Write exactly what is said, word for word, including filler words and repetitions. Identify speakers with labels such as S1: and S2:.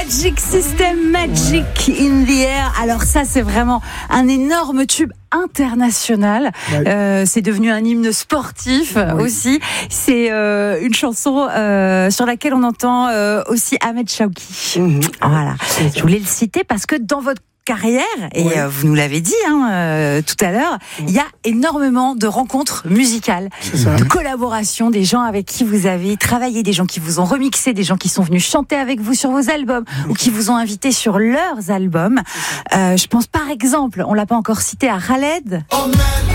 S1: Magic System, Magic in the Air. Alors ça, c'est vraiment un énorme tube international. Ouais. Euh, c'est devenu un hymne sportif oui. aussi. C'est euh, une chanson euh, sur laquelle on entend euh, aussi Ahmed Shawki. Mmh. Voilà. Je voulais le citer parce que dans votre carrière, et ouais. euh, vous nous l'avez dit hein, euh, tout à l'heure, il y a énormément de rencontres musicales, de collaborations, des gens avec qui vous avez travaillé, des gens qui vous ont remixé, des gens qui sont venus chanter avec vous sur vos albums ou qui vous ont invité sur leurs albums. Euh, je pense par exemple, on l'a pas encore cité, à Khaled.